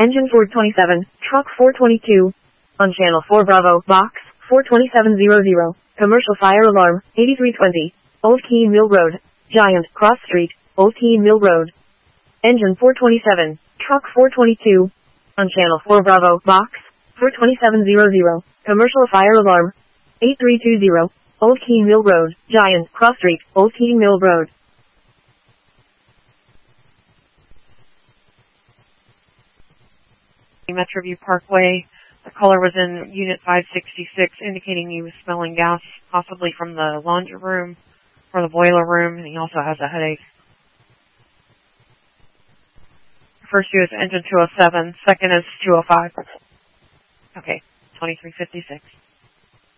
Engine 427, truck 422. On channel 4 Bravo, box 42700. Commercial fire alarm, 8320. Old Keene Mill Road, Giant, Cross Street, Old Keene Mill Road. Engine 427, truck 422. On channel 4 Bravo, box 42700. Commercial fire alarm, 8320. Old Keene Mill Road, Giant, Cross Street, Old Keene Mill Road. Metroview Parkway. The caller was in Unit 566, indicating he was smelling gas, possibly from the laundry room or the boiler room, and he also has a headache. First is engine 207, second is 205. Okay, 2356.